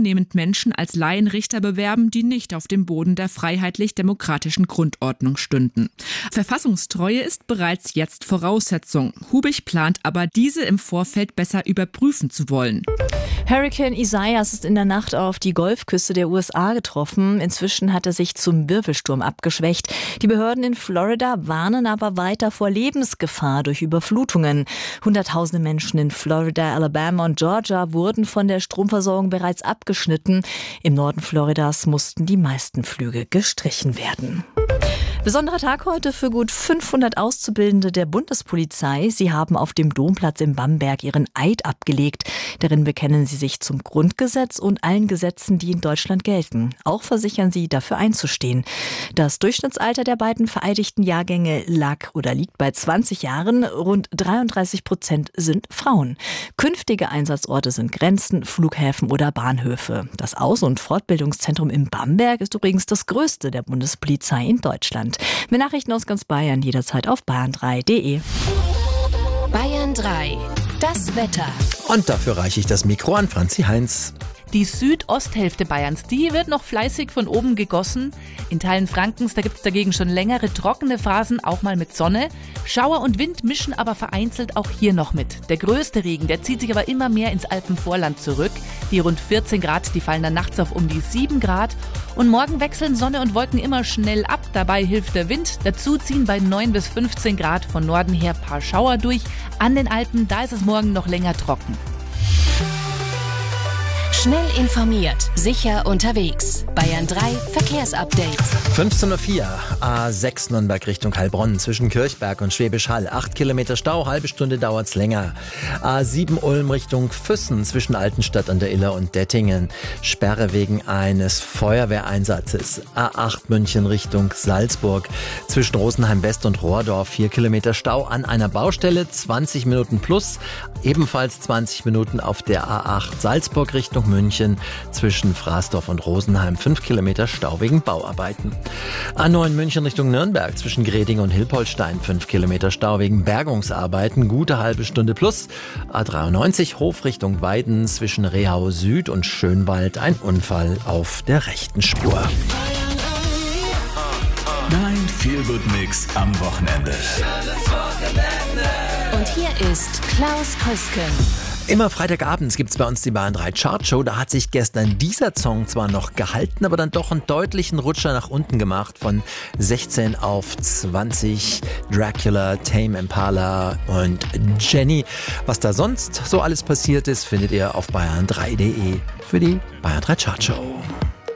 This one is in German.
zunehmend Menschen als Laienrichter bewerben, die nicht auf dem Boden der freiheitlich-demokratischen Grundordnung stünden. Verfassungstreue ist bereits jetzt Voraussetzung. Hubig plant aber, diese im Vorfeld besser überprüfen zu wollen. Hurricane Isaias ist in der Nacht auf die Golfküste der USA getroffen. Inzwischen hat er sich zum Wirbelsturm abgeschwächt. Die Behörden in Florida warnen aber weiter vor Lebensgefahr durch Überflutungen. Hunderttausende Menschen in Florida, Alabama und Georgia wurden von der Stromversorgung bereits abgeschnitten. Im Norden Floridas mussten die meisten Flüge gestrichen werden. Besonderer Tag heute für gut 500 Auszubildende der Bundespolizei. Sie haben auf dem Domplatz in Bamberg ihren Eid abgelegt. Darin bekennen sie sich zum Grundgesetz und allen Gesetzen, die in Deutschland gelten. Auch versichern sie, dafür einzustehen. Das Durchschnittsalter der beiden vereidigten Jahrgänge liegt bei 20 Jahren. Rund 33% sind Frauen. Künftige Einsatzorte sind Grenzen, Flughäfen oder Bahnhöfe. Das Aus- und Fortbildungszentrum in Bamberg ist übrigens das größte der Bundespolizei in Deutschland. Mehr Nachrichten aus ganz Bayern jederzeit auf bayern3.de. Bayern 3, das Wetter. Und dafür reiche ich das Mikro an Franzi Heinz. Die Südosthälfte Bayerns, die wird noch fleißig von oben gegossen. In Teilen Frankens, da gibt es dagegen schon längere trockene Phasen, auch mal mit Sonne. Schauer und Wind mischen aber vereinzelt auch hier noch mit. Der größte Regen, der zieht sich aber immer mehr ins Alpenvorland zurück. Die rund 14 Grad, die fallen dann nachts auf um die 7 Grad. Und morgen wechseln Sonne und Wolken immer schnell ab. Dabei hilft der Wind. Dazu ziehen bei 9 bis 15 Grad von Norden her paar Schauer durch. An den Alpen, da ist es morgen noch länger trocken. Schnell informiert, sicher unterwegs. Bayern 3 Verkehrsupdate. 15.04 Uhr, A6 Nürnberg Richtung Heilbronn zwischen Kirchberg und Schwäbisch Hall. 8 Kilometer Stau, halbe Stunde dauert's länger. A7 Ulm Richtung Füssen zwischen Altenstadt an der Iller und Dettingen. Sperre wegen eines Feuerwehreinsatzes. A8 München Richtung Salzburg zwischen Rosenheim West und Rohrdorf. 4 Kilometer Stau an einer Baustelle, 20 Minuten plus. Ebenfalls 20 Minuten auf der A8 Salzburg Richtung München zwischen Fraßdorf und Rosenheim. 5 Kilometer Stau wegen Bauarbeiten. A9 München Richtung Nürnberg zwischen Greding und Hilpoltstein. 5 Kilometer Stau wegen Bergungsarbeiten. Gute halbe Stunde plus. A93 Hof Richtung Weiden zwischen Rehau Süd und Schönwald. Ein Unfall auf der rechten Spur. Dein Feel-Good-Mix am Wochenende. Und hier ist Klaus Krüsken. Immer Freitagabends gibt's bei uns die Bayern 3 Chartshow. Da hat sich gestern dieser Song zwar noch gehalten, aber dann doch einen deutlichen Rutscher nach unten gemacht. Von 16 auf 20. Dracula, Tame Impala und Jenny. Was da sonst so alles passiert ist, findet ihr auf bayern3.de für die Bayern 3 Chartshow.